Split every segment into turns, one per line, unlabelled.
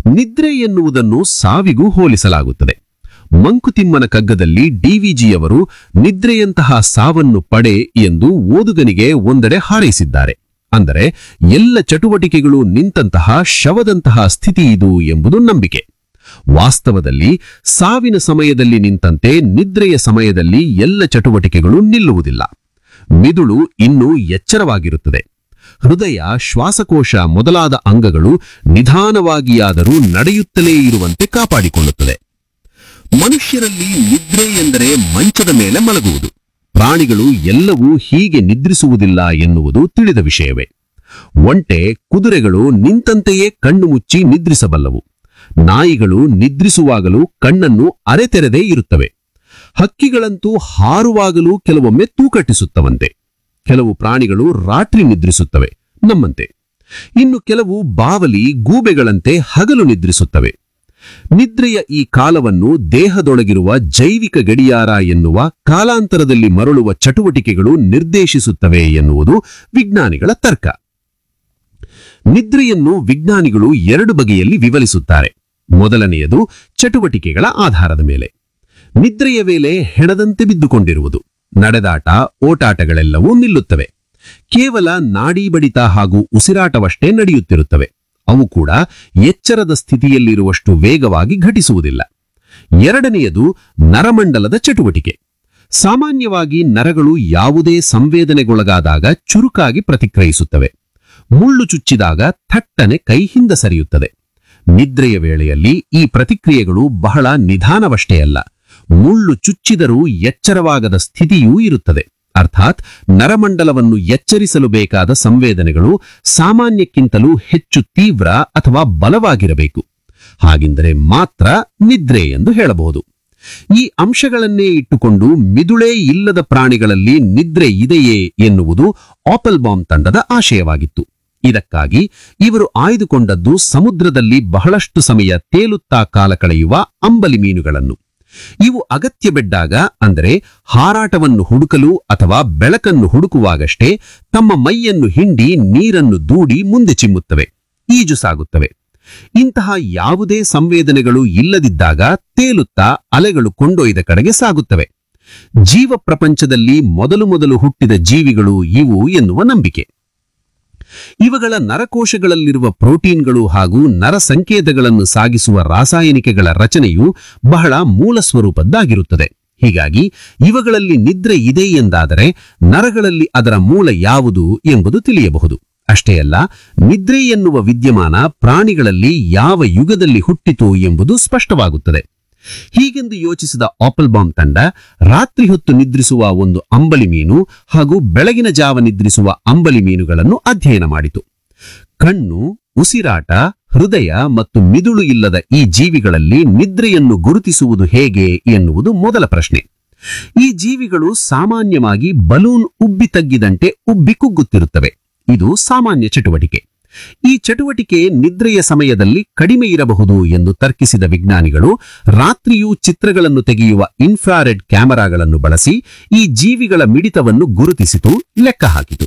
ನಿದ್ರೆ ಎನ್ನುವುದನ್ನು ಸಾವಿಗೂ ಹೋಲಿಸಲಾಗುತ್ತದೆ. ಮಂಕುತಿಮ್ಮನ ಕಗ್ಗದಲ್ಲಿ ಡಿವಿಜಿಯವರು ನಿದ್ರೆಯಂತಹ ಸಾವನ್ನು ಪಡೆ ಎಂದು ಓದುಗನಿಗೆ ಒಂದೆಡೆ ಹಾರೈಸಿದ್ದಾರೆ. ಅಂದರೆ ಎಲ್ಲ ಚಟುವಟಿಕೆಗಳು ನಿಂತಹ ಶವದಂತಹ ಸ್ಥಿತಿ ಇದು ಎಂಬುದು ನಂಬಿಕೆ. ವಾಸ್ತವದಲ್ಲಿ ಸಾವಿನ ಸಮಯದಲ್ಲಿ ನಿಂತಂತೆ ನಿದ್ರೆಯ ಸಮಯದಲ್ಲಿ ಎಲ್ಲ ಚಟುವಟಿಕೆಗಳು ನಿಲ್ಲುವುದಿಲ್ಲ. ಮಿದುಳು ಇನ್ನೂ ಎಚ್ಚರವಾಗಿರುತ್ತದೆ. ಹೃದಯ, ಶ್ವಾಸಕೋಶ ಮೊದಲಾದ ಅಂಗಗಳು ನಿಧಾನವಾಗಿಯಾದರೂ ನಡೆಯುತ್ತಲೇ ಇರುವಂತೆ ಕಾಪಾಡಿಕೊಳ್ಳುತ್ತದೆ. ಮನುಷ್ಯರಲ್ಲಿ ನಿದ್ರೆ ಎಂದರೆ ಮಂಚದ ಮೇಲೆ ಮಲಗುವುದು. ಪ್ರಾಣಿಗಳು ಎಲ್ಲವೂ ಹೀಗೆ ನಿದ್ರಿಸುವುದಿಲ್ಲ ಎನ್ನುವುದು ತಿಳಿದ ವಿಷಯವೇ. ಒಂಟೆ, ಕುದುರೆಗಳು ನಿಂತಂತೆಯೇ ಕಣ್ಣು ಮುಚ್ಚಿ ನಿದ್ರಿಸಬಲ್ಲವು. ನಾಯಿಗಳು ನಿದ್ರಿಸುವಾಗಲೂ ಕಣ್ಣನ್ನು ಅರೆತೆರೆದೇ ಇರುತ್ತವೆ. ಹಕ್ಕಿಗಳಂತೂ ಹಾರುವಾಗಲೂ ಕೆಲವೊಮ್ಮೆ ತೂಕಟ್ಟಿಸುತ್ತವಂತೆ. ಕೆಲವು ಪ್ರಾಣಿಗಳು ರಾತ್ರಿ ನಿದ್ರಿಸುತ್ತವೆ, ನಮ್ಮಂತೆ. ಇನ್ನು ಕೆಲವು ಬಾವಲಿ, ಗೂಬೆಗಳಂತೆ ಹಗಲು ನಿದ್ರಿಸುತ್ತವೆ. ನಿದ್ರೆಯ ಈ ಕಾಲವನ್ನು ದೇಹದೊಳಗಿರುವ ಜೈವಿಕ ಗಡಿಯಾರ ಎನ್ನುವ ಕಾಲಾಂತರದಲ್ಲಿ ಮರಳುವ ಚಟುವಟಿಕೆಗಳು ನಿರ್ದೇಶಿಸುತ್ತವೆ ಎನ್ನುವುದು ವಿಜ್ಞಾನಿಗಳ ತರ್ಕ. ನಿದ್ರೆಯನ್ನು ವಿಜ್ಞಾನಿಗಳು ಎರಡು ಬಗೆಯಲ್ಲಿ ವಿವರಿಸುತ್ತಾರೆ. ಮೊದಲನೆಯದು ಚಟುವಟಿಕೆಗಳ ಆಧಾರದ ಮೇಲೆ. ನಿದ್ರೆಯ ವೇಳೆ ಹೆಣದಂತೆ ಬಿದ್ದುಕೊಂಡಿರುವುದು. ನಡೆದಾಟ, ಓಟಾಟಗಳೆಲ್ಲವೂ ನಿಲ್ಲುತ್ತವೆ. ಕೇವಲ ನಾಡಿ ಬಡಿತ ಹಾಗೂ ಉಸಿರಾಟವಷ್ಟೇ ನಡೆಯುತ್ತಿರುತ್ತವೆ. ಅವು ಕೂಡ ಎಚ್ಚರದ ಸ್ಥಿತಿಯಲ್ಲಿರುವಷ್ಟು ವೇಗವಾಗಿ ಘಟಿಸುವುದಿಲ್ಲ. ಎರಡನೆಯದು ನರಮಂಡಲದ ಚಟುವಟಿಕೆ. ಸಾಮಾನ್ಯವಾಗಿ ನರಗಳು ಯಾವುದೇ ಸಂವೇದನೆಗೊಳಗಾದಾಗ ಚುರುಕಾಗಿ ಪ್ರತಿಕ್ರಿಯಿಸುತ್ತವೆ. ಮುಳ್ಳು ಚುಚ್ಚಿದಾಗ ಥಟ್ಟನೆ ಕೈ ಹಿಂದೆ ಸರಿಯುತ್ತದೆ. ನಿದ್ರೆಯ ವೇಳೆಯಲ್ಲಿ ಈ ಪ್ರತಿಕ್ರಿಯೆಗಳು ಬಹಳ ನಿಧಾನವಷ್ಟೇ ಅಲ್ಲ, ಮುಳ್ಳು ಚುಚ್ಚಿದರೂ ಎಚ್ಚರವಾಗದ ಸ್ಥಿತಿಯೂ ಇರುತ್ತದೆ. ಅರ್ಥಾತ್ ನರಮಂಡಲವನ್ನು ಎಚ್ಚರಿಸಲು ಬೇಕಾದ ಸಂವೇದನೆಗಳು ಸಾಮಾನ್ಯಕ್ಕಿಂತಲೂ ಹೆಚ್ಚು ತೀವ್ರ ಅಥವಾ ಬಲವಾಗಿರಬೇಕು. ಹಾಗೆಂದರೆ ಮಾತ್ರ ನಿದ್ರೆ ಎಂದು ಹೇಳಬಹುದು. ಈ ಅಂಶಗಳನ್ನೇ ಇಟ್ಟುಕೊಂಡು ಮಿದುಳೇ ಇಲ್ಲದ ಪ್ರಾಣಿಗಳಲ್ಲಿ ನಿದ್ರೆ ಇದೆಯೇ ಎನ್ನುವುದು ಆಪಲ್ಬಾಮ್ ತಂಡದ ಆಶಯವಾಗಿತ್ತು. ಇದಕ್ಕಾಗಿ ಇವರು ಆಯ್ದುಕೊಂಡದ್ದು ಸಮುದ್ರದಲ್ಲಿ ಬಹಳಷ್ಟು ಸಮಯ ತೇಲುತ್ತಾ ಕಾಲ ಕಳೆಯುವ ಅಂಬಲಿ ಮೀನುಗಳನ್ನು. ಇವು ಅಗತ್ಯ ಬಿದ್ದಾಗ, ಅಂದರೆ ಹಾರಾಟವನ್ನು ಹುಡುಕಲು ಅಥವಾ ಬೆಳಕನ್ನು ಹುಡುಕುವಾಗಷ್ಟೇ ತಮ್ಮ ಮೈಯನ್ನು ಹಿಂಡಿ ನೀರನ್ನು ದೂಡಿ ಮುಂದೆ ಚಿಮ್ಮುತ್ತವೆ, ಈಜು ಸಾಗುತ್ತವೆ. ಇಂತಹ ಯಾವುದೇ ಸಂವೇದನೆಗಳು ಇಲ್ಲದಿದ್ದಾಗ ತೇಲುತ್ತಾ ಅಲೆಗಳು ಕೊಂಡೊಯ್ದ ಕಡೆಗೆ ಸಾಗುತ್ತವೆ. ಜೀವ ಪ್ರಪಂಚದಲ್ಲಿ ಮೊದಲು ಹುಟ್ಟಿದ ಜೀವಿಗಳು ಇವು ಎನ್ನುವ ನಂಬಿಕೆ. ಇವುಗಳ ನರಕೋಶಗಳಲ್ಲಿರುವ ಪ್ರೋಟೀನ್ಗಳು ಹಾಗೂ ನರ ಸಂಕೇತಗಳನ್ನು ಸಾಗಿಸುವ ರಾಸಾಯನಿಕಗಳ ರಚನೆಯು ಬಹಳ ಮೂಲ ಸ್ವರೂಪದ್ದಾಗಿರುತ್ತದೆ. ಹೀಗಾಗಿ ಇವುಗಳಲ್ಲಿ ನಿದ್ರೆ ಇದೆ ಎಂದಾದರೆ ನರಗಳಲ್ಲಿ ಅದರ ಮೂಲ ಯಾವುದು ಎಂಬುದು ತಿಳಿಯಬಹುದು. ಅಷ್ಟೇ ಅಲ್ಲ, ನಿದ್ರೆ ಎನ್ನುವ ವಿದ್ಯಮಾನ ಪ್ರಾಣಿಗಳಲ್ಲಿ ಯಾವ ಯುಗದಲ್ಲಿ ಹುಟ್ಟಿತು ಎಂಬುದು ಸ್ಪಷ್ಟವಾಗುತ್ತದೆ. ಹೀಗೆಂದು ಯೋಚಿಸಿದ ಆಪಲ್ಬಾಮ್ ತಂಡ ರಾತ್ರಿ ಹೊತ್ತು ನಿದ್ರಿಸುವ ಒಂದು ಅಂಬಲಿ ಮೀನು ಹಾಗೂ ಬೆಳಗಿನ ಜಾವ ನಿದ್ರಿಸುವ ಅಂಬಲಿ ಮೀನುಗಳನ್ನು ಅಧ್ಯಯನ ಮಾಡಿತು. ಕಣ್ಣು, ಉಸಿರಾಟ, ಹೃದಯ ಮತ್ತು ಮಿದುಳು ಇಲ್ಲದ ಈ ಜೀವಿಗಳಲ್ಲಿ ನಿದ್ರೆಯನ್ನು ಗುರುತಿಸುವುದು ಹೇಗೆ ಎನ್ನುವುದು ಮೊದಲ ಪ್ರಶ್ನೆ. ಈ ಜೀವಿಗಳು ಸಾಮಾನ್ಯವಾಗಿ ಬಲೂನ್ ಉಬ್ಬಿ ತಗ್ಗಿದಂತೆ ಉಬ್ಬಿ ಕುಗ್ಗುತ್ತಿರುತ್ತವೆ. ಇದು ಸಾಮಾನ್ಯ ಚಟುವಟಿಕೆ. ಈ ಚಟುವಟಿಕೆ ನಿದ್ರೆಯ ಸಮಯದಲ್ಲಿ ಕಡಿಮೆ ಇರಬಹುದು ಎಂದು ತರ್ಕಿಸಿದ ವಿಜ್ಞಾನಿಗಳು ರಾತ್ರಿಯೂ ಚಿತ್ರಗಳನ್ನು ತೆಗೆಯುವ ಇನ್ಫ್ರಾರೆಡ್ ಕ್ಯಾಮೆರಾಗಳನ್ನು ಬಳಸಿ ಈ ಜೀವಿಗಳ ಮಿಡಿತವನ್ನು ಗುರುತಿಸಿತು, ಲೆಕ್ಕ ಹಾಕಿತು.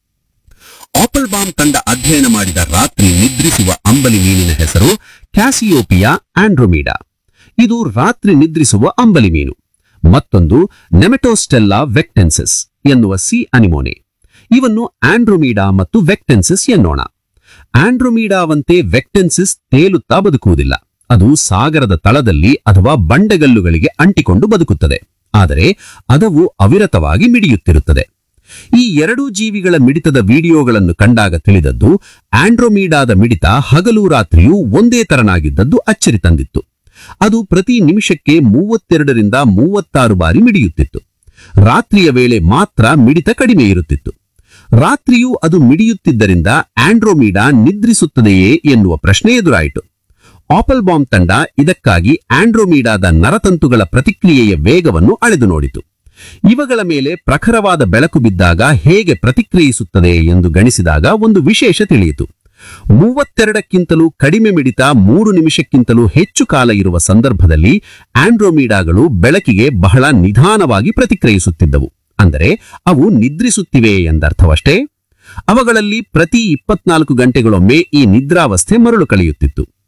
ಆಪಲ್ಬಾಮ್ ತಂಡ ಅಧ್ಯಯನ ಮಾಡಿದ ರಾತ್ರಿ ನಿದ್ರಿಸುವ ಅಂಬಲಿ ಮೀನಿನ ಹೆಸರು ಕ್ಯಾಸಿಯೋಪಿಯಾ ಆಂಡ್ರೊಮೀಡಾ. ಇದು ರಾತ್ರಿ ನಿದ್ರಿಸುವ ಅಂಬಲಿ ಮೀನು. ಮತ್ತೊಂದು ನೆಮೆಟೋಸ್ಟೆಲ್ಲಾ ವೆಕ್ಟೆನ್ಸಿಸ್ ಎನ್ನುವ ಸಿ ಅನಿಮೋನೆ. ಇವನ್ನು ಆಂಡ್ರೊಮೀಡಾ ಮತ್ತು ವೆಕ್ಟೆನ್ಸಿಸ್ ಎನ್ನೋಣ. ಆಂಡ್ರೊಮೀಡಾವಂತೆ ವೆಕ್ಟೆನ್ಸಿಸ್ ತೇಲುತ್ತಾ ಬದುಕುವುದಿಲ್ಲ. ಅದು ಸಾಗರದ ತಳದಲ್ಲಿ ಅಥವಾ ಬಂಡೆಗಲ್ಲುಗಳಿಗೆ ಅಂಟಿಕೊಂಡು ಬದುಕುತ್ತದೆ. ಆದರೆ ಅದವು ಅವಿರತವಾಗಿ ಮಿಡಿಯುತ್ತಿರುತ್ತದೆ. ಈ ಎರಡೂ ಜೀವಿಗಳ ಮಿಡಿತದ ವಿಡಿಯೋಗಳನ್ನು ಕಂಡಾಗ ತಿಳಿದದ್ದು ಆಂಡ್ರೊಮೀಡಾದ ಮಿಡಿತ ಹಗಲು ರಾತ್ರಿಯೂ ಒಂದೇ ತರನಾಗಿದ್ದದ್ದು ಅಚ್ಚರಿ ತಂದಿತ್ತು. ಅದು ಪ್ರತಿ ನಿಮಿಷಕ್ಕೆ 32 ರಿಂದ 36 ಬಾರಿ ಮಿಡಿಯುತ್ತಿತ್ತು. ರಾತ್ರಿಯ ವೇಳೆ ಮಾತ್ರ ಮಿಡಿತ ಕಡಿಮೆ ಇರುತ್ತಿತ್ತು. ರಾತ್ರಿಯೂ ಅದು ಮಿಡಿಯುತ್ತಿದ್ದರಿಂದ ಆಂಡ್ರೊಮೀಡಾ ನಿದ್ರಿಸುತ್ತದೆಯೇ ಎನ್ನುವ ಪ್ರಶ್ನೆ ಎದುರಾಯಿತು. ಆಪಲ್ಬಾಮ್ ತಂಡ ಇದಕ್ಕಾಗಿ ಆಂಡ್ರೊಮೀಡಾದ ನರತಂತುಗಳ ಪ್ರತಿಕ್ರಿಯೆಯ ವೇಗವನ್ನು ಅಳೆದು ನೋಡಿತು. ಇವುಗಳ ಮೇಲೆ ಪ್ರಖರವಾದ ಬೆಳಕು ಬಿದ್ದಾಗ ಹೇಗೆ ಪ್ರತಿಕ್ರಿಯಿಸುತ್ತದೆ ಎಂದು ಗಣಿಸಿದಾಗ ಒಂದು ವಿಶೇಷ ತಿಳಿಯಿತು. 32ಕ್ಕಿಂತಲೂ ಕಡಿಮೆ ಮಿಡಿತ 3 ನಿಮಿಷಕ್ಕಿಂತಲೂ ಹೆಚ್ಚು ಕಾಲ ಇರುವ ಸಂದರ್ಭದಲ್ಲಿ ಆಂಡ್ರೊಮೀಡಾಗಳು ಬೆಳಕಿಗೆ ಬಹಳ ನಿಧಾನವಾಗಿ ಪ್ರತಿಕ್ರಿಯಿಸುತ್ತಿದ್ದವು. ಅಂದರೆ ಅವು ನಿದ್ರಿಸುತ್ತಿವೆ ಎಂದರ್ಥವಷ್ಟೇ. ಅವುಗಳಲ್ಲಿ ಪ್ರತಿ 24 ಗಂಟೆಗಳೊಮ್ಮೆ ಈ ನಿದ್ರಾವಸ್ಥೆ ಮರಳು ಕಳೆಯುತ್ತಿತ್ತು.